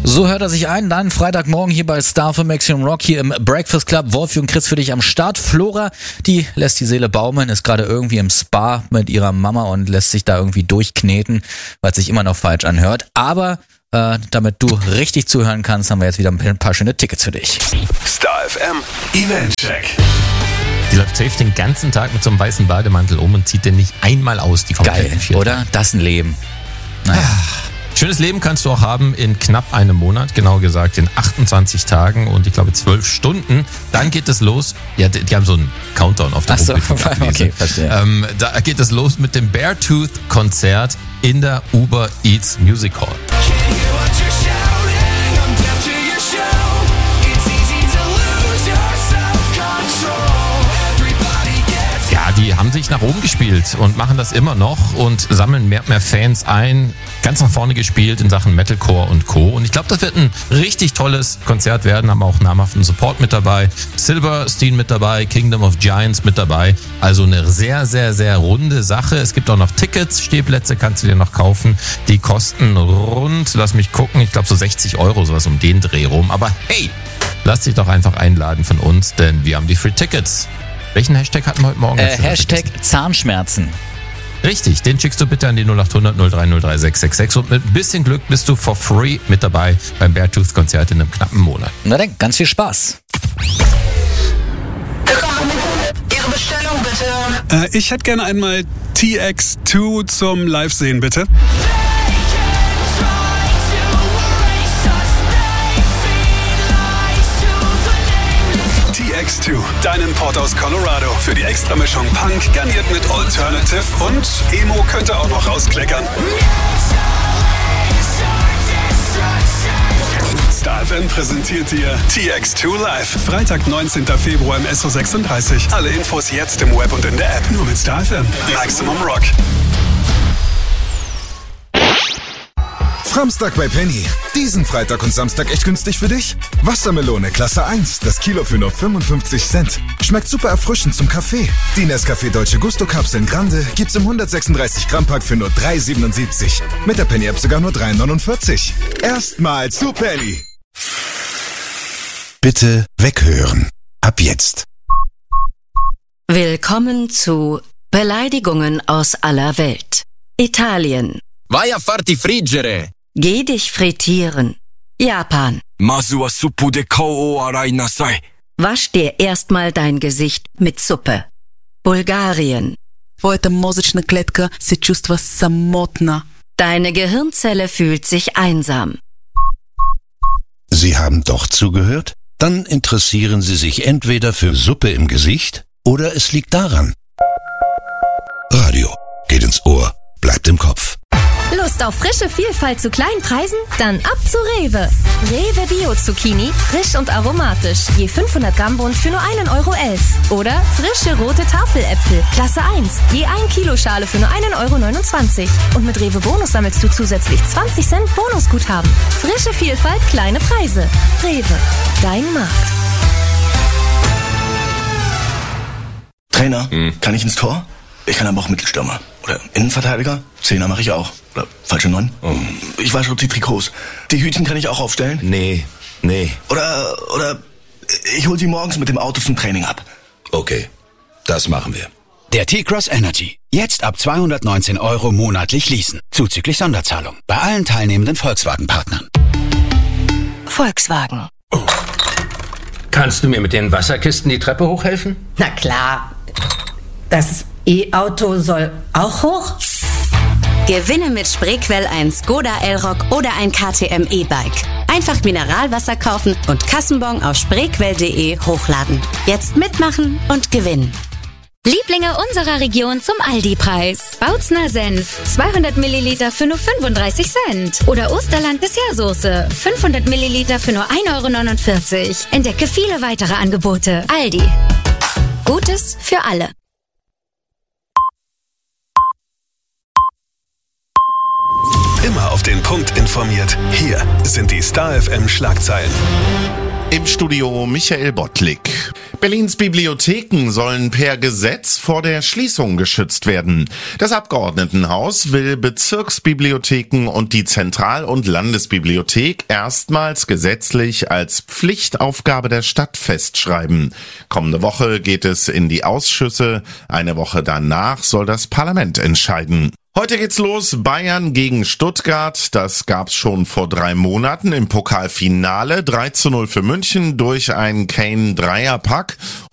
So hört er sich ein, dann Freitagmorgen hier bei Star für Maximum Rock hier im Breakfast Club. Wolfi und Chris für dich am Start. Flora, die lässt die Seele baumeln, ist gerade irgendwie im Spa mit ihrer Mama und lässt sich da irgendwie durchkneten, weil es sich immer noch falsch anhört. Aber damit du richtig zuhören kannst, haben wir jetzt wieder ein paar schöne Tickets für dich. Star FM Event Check. Die läuft safe den ganzen Tag mit so einem weißen Bademantel um und zieht den nicht einmal aus, die kompletten Geil, 4 Tage. oder? Das ist ein Leben. Naja. Schönes Leben kannst du auch haben in knapp einem Monat, genau gesagt in 28 Tagen und ich glaube 12 Stunden. Dann geht es los. Ja, die haben so einen Countdown auf der Homepage. Achso, okay, verstehe. Da geht es los mit dem Beartooth-Konzert in der Uber Eats Music Hall. Die haben sich nach oben gespielt und machen das immer noch und sammeln mehr und mehr Fans ein. Ganz nach vorne gespielt in Sachen Metalcore und Co. Und ich glaube, das wird ein richtig tolles Konzert werden. Haben auch namhaften Support mit dabei. Silverstein mit dabei, Kingdom of Giants mit dabei. Also eine sehr, sehr, sehr runde Sache. Es gibt auch noch Tickets, Stehplätze kannst du dir noch kaufen. Die kosten rund, lass mich gucken, ich glaube so 60 €, sowas um den Dreh rum. Aber hey, lass dich doch einfach einladen von uns, denn wir haben die Free Tickets. Welchen Hashtag hatten wir heute Morgen? Hashtag Zahnschmerzen. Richtig, den schickst du bitte an die 0800 0303 666 und mit ein bisschen Glück bist du for free mit dabei beim Beartooth-Konzert in einem knappen Monat. Na dann, ganz viel Spaß. Ihre Bestellung bitte. Ich hätte gerne einmal TX2 zum Live-Sehen, bitte. TX2, dein Import aus Colorado. Für die Extramischung Punk, garniert mit Alternative und Emo könnte auch noch rauskleckern. Star FM präsentiert dir TX2 Live. Freitag, 19. Februar im SO36. Alle Infos jetzt im Web und in der App. Nur mit Star FM. Maximum Rock. Samstag bei Penny. Diesen Freitag und Samstag echt günstig für dich? Wassermelone Klasse 1, das Kilo für nur 55 Cent. Schmeckt super erfrischend zum Kaffee. Die Nescafé Dolce Gusto Kapseln Grande gibt's im 136 Gramm Pack für nur 3,77. Mit der Penny App sogar nur 3,49. Erstmal zu Penny. Bitte weghören. Ab jetzt. Willkommen zu Beleidigungen aus aller Welt. Italien. Vai a farti friggere. Geh dich frittieren. Japan. Masu wa suppu de kou o arai nasai. Wasch dir erstmal dein Gesicht mit Suppe. Bulgarien. Твоята мозъчна клетка се чувства самотна. Deine Gehirnzelle fühlt sich einsam. Sie haben doch zugehört? Dann interessieren Sie sich entweder für Suppe im Gesicht oder es liegt daran. Radio geht ins Ohr, bleibt im Kopf. Lust auf frische Vielfalt zu kleinen Preisen? Dann ab zu Rewe. Rewe Bio-Zucchini, frisch und aromatisch. Je 500 Gramm Bund für nur 1,11 €. Oder frische rote Tafeläpfel, Klasse 1. Je 1 Kilo Schale für nur 1,29 €. Und mit Rewe Bonus sammelst du zusätzlich 20 Cent Bonusguthaben. Frische Vielfalt, kleine Preise. Rewe, dein Markt. Trainer, kann ich ins Tor? Ich kann aber auch Mittelstürmer. Oder Innenverteidiger? Zehner mache ich auch. Oder falsche 9? Ich wasche auch die Trikots. Die Hütchen kann ich auch aufstellen? Nee. Oder ich hol sie morgens mit dem Auto zum Training ab. Okay, das machen wir. Der T-Cross Energy. Jetzt ab 219 € monatlich leasen. Zuzüglich Sonderzahlung. Bei allen teilnehmenden Volkswagen-Partnern. Volkswagen. Kannst du mir mit den Wasserkisten die Treppe hochhelfen? Na klar. Das E-Auto soll auch hoch? Gewinne mit Spreequell ein Skoda Elrock oder ein KTM E-Bike. Einfach Mineralwasser kaufen und Kassenbon auf spreequell.de hochladen. Jetzt mitmachen und gewinnen. Lieblinge unserer Region zum Aldi-Preis. Bautzner Senf, 200 Milliliter für nur 35 Cent. Oder Osterland Dessertsoße, 500 Milliliter für nur 1,49 €. Entdecke viele weitere Angebote. Aldi. Gutes für alle. Immer auf den Punkt informiert. Hier sind die Star FM Schlagzeilen. Im Studio Michael Bottlik. Berlins Bibliotheken sollen per Gesetz vor der Schließung geschützt werden. Das Abgeordnetenhaus will Bezirksbibliotheken und die Zentral- und Landesbibliothek erstmals gesetzlich als Pflichtaufgabe der Stadt festschreiben. Kommende Woche geht es in die Ausschüsse. Eine Woche danach soll das Parlament entscheiden. Heute geht's los, Bayern gegen Stuttgart. Das gab's schon vor 3 Monaten im Pokalfinale. 3:0 für München durch einen Kane-Dreierpack.